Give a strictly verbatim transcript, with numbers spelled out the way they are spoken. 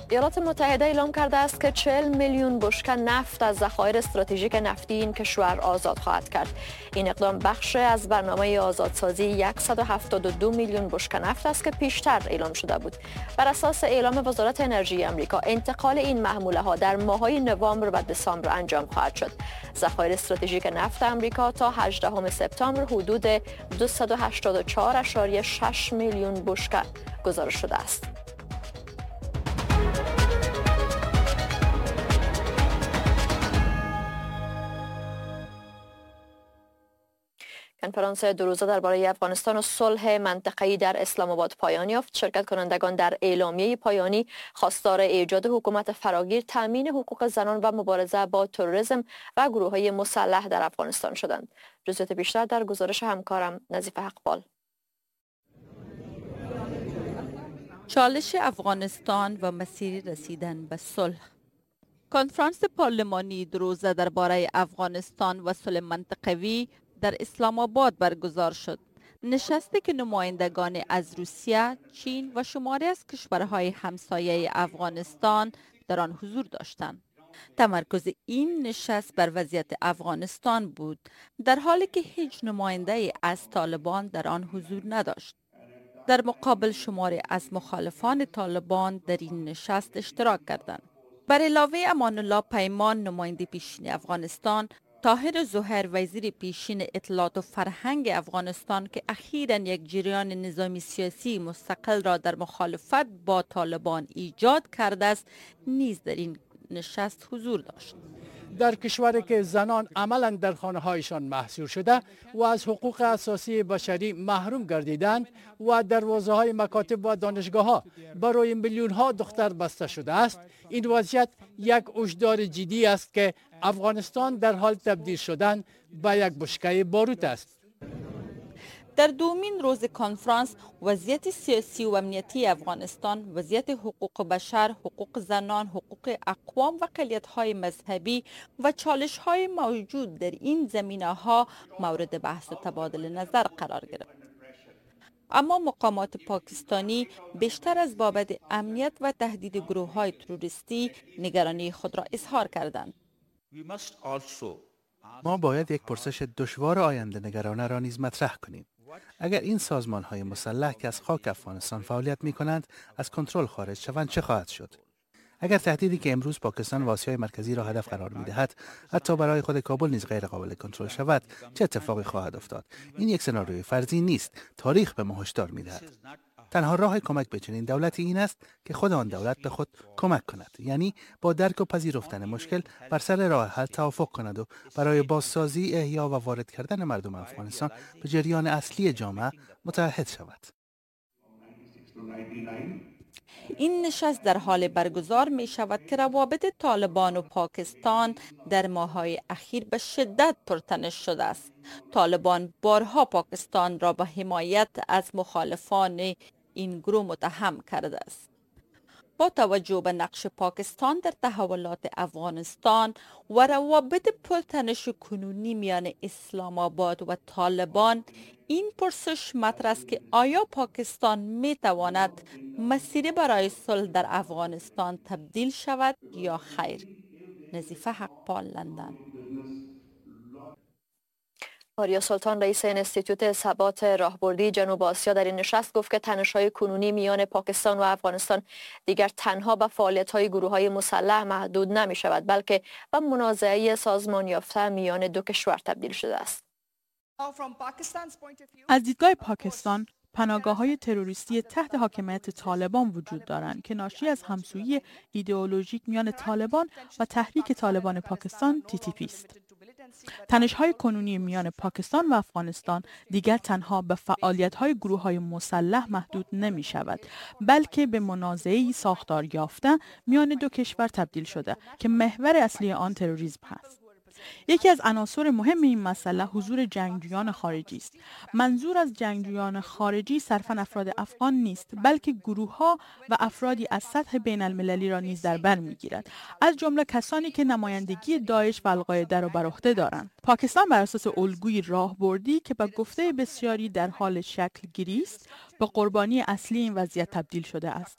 ایالات متحده اعلام کرده است که چهل میلیون بشکه نفت از ذخایر استراتژیک نفتی این کشور آزاد خواهد کرد. این اقدام بخش از برنامه آزادسازی صد و هفتاد و دو میلیون بشکه نفت است که پیشتر اعلام شده بود. بر اساس اعلام وزارت انرژی آمریکا، انتقال این محموله ها در ماه‌های نوامبر و دسامبر انجام خواهد شد. ذخایر استراتژیک نفت آمریکا تا هجدهم سپتامبر حدود دویست و هشتاد و چهار ممیز شش میلیون بشکه گزارش شده است. کنفرانس دو روزه درباره افغانستان و صلح منطقه‌ای در اسلام آباد پایان یافت. شرکت کنندگان در اعلامیه پایانی خواستار ایجاد حکومت فراگیر، تامین حقوق زنان و مبارزه با تروریسم و گروه‌های مسلح در افغانستان شدند. جزئیات بیشتر در گزارش همکارم نظیفه حقپال. چالش افغانستان و مسیر رسیدن به صلح. کنفرانس پارلمانی دو روزه درباره افغانستان و صلح منطقوی در اسلام آباد برگزار شد. نشستی که نمایندگان از روسیه، چین و شماری از کشورهای همسایه افغانستان در آن حضور داشتند. تمرکز این نشست بر وضعیت افغانستان بود، در حالی که هیچ نماینده از طالبان در آن حضور نداشت. در مقابل شماری از مخالفان طالبان در این نشست اشتراک کردند. بر علاوه امان الله پیمان، نماینده پیشین افغانستان، طاهر ظهر، وزیر پیشین اطلاعات و فرهنگ افغانستان که اخیراً یک جریان نظامی سیاسی مستقل را در مخالفت با طالبان ایجاد کرده است، نیز در این نشست حضور داشت. در کشوری که زنان عملاً در خانه هایشان محصور شده و از حقوق اساسی بشری محروم گردیدند و دروازه های مکاتب و دانشگاه ها برای میلیون ها دختر بسته شده است، این وضعیت یک هشدار جدی است که افغانستان در حال تبدیل شدن به یک بشکه باروت است. در دومین روز کنفرانس، وضعیت سیاسی و امنیتی افغانستان، وضعیت حقوق بشر، حقوق زنان، حقوق اقوام و اقلیت‌های مذهبی و چالش‌های موجود در این زمینه‌ها مورد بحث و تبادل نظر قرار گرفت. اما مقامات پاکستانی بیشتر از بابت امنیت و تهدید گروه‌های تروریستی نگرانی خود را اظهار کردند. ما باید یک پرسش دشوار آینده نگرانه را نیز مطرح کنیم. اگر این سازمان های مسلح که از خاک افغانستان فعالیت می کنند از کنترل خارج شوند چه خواهد شد؟ اگر تهدیدی که امروز پاکستان و آسیای مرکزی را هدف قرار می دهد حتی برای خود کابل نیز غیر قابل کنترل شود، چه اتفاقی خواهد افتاد؟ این یک سناریوی فرضی نیست. تاریخ به ما هشدار می دهد. تنها راه کمک به چنین دولتی این است که خود آن دولت به خود کمک کند، یعنی با درک و پذیرفتن مشکل بر سر راه حل توافق کند و برای بازسازی، احیا و وارد کردن مردم افغانستان به جریان اصلی جامعه متحد شود. این نشست در حال برگزار می شود که روابط طالبان و پاکستان در ماه‌های اخیر به شدت پرتنش شده است. طالبان بارها پاکستان را به حمایت از مخالفان این گروه متهم کرده است. با توجه به نقش پاکستان در تحولات افغانستان و روابط پرتنش کنونی میان اسلام آباد و طالبان، این پرسش مطرح است که آیا پاکستان می تواند مسیر برای صلح در افغانستان تبدیل شود یا خیر؟ نظیفه حقپال، لندن. آریا سلطان، رئیس انستیتوت ثبات راهبردی جنوب آسیا، در این نشست گفت که تنش‌های کنونی میان پاکستان و افغانستان دیگر تنها به فعالیت‌های گروه‌های مسلح محدود نمی‌شود، بلکه به منازعه سازمان یافته میان دو کشور تبدیل شده است. از دیدگاه پاکستان، پناهگاه‌های تروریستی تحت حاکمیت طالبان وجود دارند که ناشی از همسویی ایدئولوژیک میان طالبان و تحریک طالبان پاکستان تی تی پی است. تنش‌های کنونی میان پاکستان و افغانستان دیگر تنها به فعالیت‌های گروه‌های مسلح محدود نمی‌شود، بلکه به منازعه‌ای ساختار یافته میان دو کشور تبدیل شده که محور اصلی آن تروریسم است. یکی از عناصر مهم این مسئله حضور جنگجویان خارجی است. منظور از جنگجویان خارجی صرفاً افراد افغان نیست، بلکه گروه‌ها و افرادی از سطح بین المللی را نیز در بر می‌گیرد، از جمله کسانی که نمایندگی داعش و القاعده را بر عهده دارند. پاکستان بر اساس الگوی راهبردی که به گفته بسیاری در حال شکل گیری است، به قربانی اصلی این وضعیت تبدیل شده است.